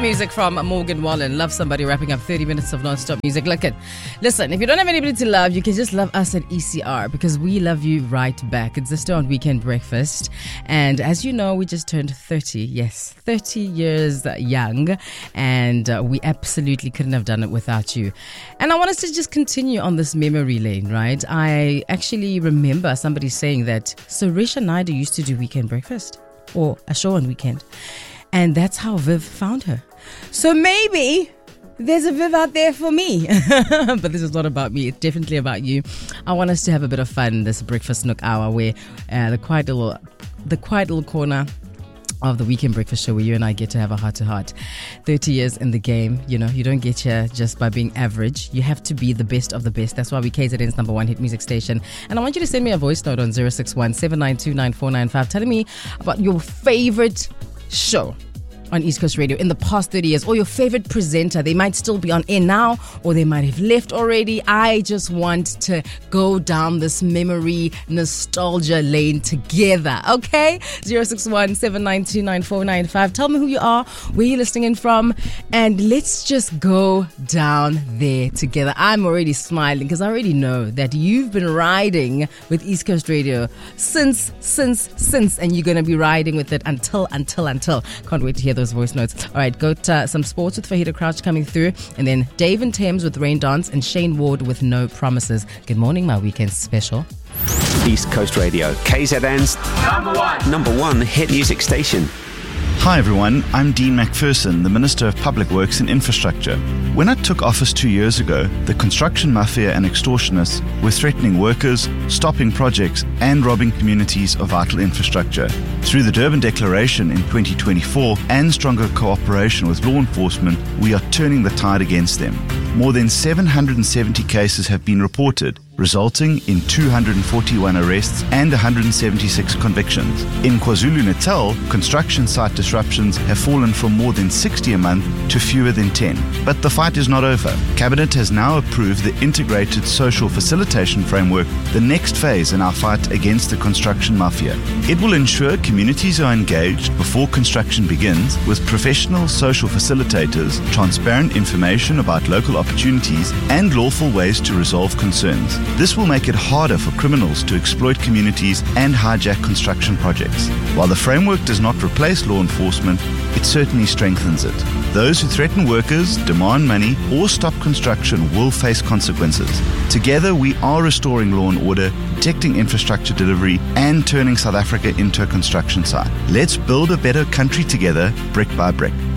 music from Morgan Wallen. Love Somebody, wrapping up 30 minutes of non-stop music. Listen, if you don't have anybody to love, you can just love us at ECR because we love you right back. It's Zisto on Weekend Breakfast. And as you know, we just turned 30. Yes, 30 years young. And we absolutely couldn't have done it without you. And I want us to just continue on this memory lane, right? I actually remember somebody saying that Suresh Naidu used to do Weekend Breakfast or a show on Weekend. And that's how Viv found her. So maybe there's a Viv out there for me. But this is not about me. It's definitely about you. I want us to have a bit of fun this Breakfast Nook hour where the quiet little corner of the Weekend Breakfast show where you and I get to have a heart-to-heart. 30 years in the game, you know, you don't get here just by being average. You have to be the best of the best. That's why we KZN's number one hit music station. And I want you to send me a voice note on 061 792 9495 telling me about your favorite show on East Coast Radio in the past 30 years, or your favorite presenter. They might still be on air now, or they might have left already. I just want to go down this memory nostalgia lane together, okay? 061 792 9495. Tell me who you are, where you're listening in from, and let's just go down there together. I'm already smiling because I already know that you've been riding with East Coast Radio since, and you're going to be riding with it until. Can't wait to hear those voice notes. All right, got some sports with Fahita Crouch coming through, and then Dave and Thames with Rain Dance, and Shane Ward with No Promises. Good morning, my weekend special. East Coast Radio, KZN's number one hit music station. Hi everyone, I'm Dean McPherson, the Minister of Public Works and Infrastructure. When I took office 2 years ago, the construction mafia and extortionists were threatening workers, stopping projects and robbing communities of vital infrastructure. Through the Durban Declaration in 2024 and stronger cooperation with law enforcement, we are turning the tide against them. More than 770 cases have been reported, resulting in 241 arrests and 176 convictions. In KwaZulu-Natal, construction site disruptions have fallen from more than 60 a month to fewer than 10. But the fight is not over. Cabinet has now approved the Integrated Social Facilitation Framework, the next phase in our fight against the construction mafia. It will ensure communities are engaged before construction begins with professional social facilitators, transparent information about local opportunities, and lawful ways to resolve concerns. This will make it harder for criminals to exploit communities and hijack construction projects. While the framework does not replace law enforcement, it certainly strengthens it. Those who threaten workers, demand money, or stop construction will face consequences. Together, we are restoring law and order, protecting infrastructure delivery, and turning South Africa into a construction site. Let's build a better country together, brick by brick.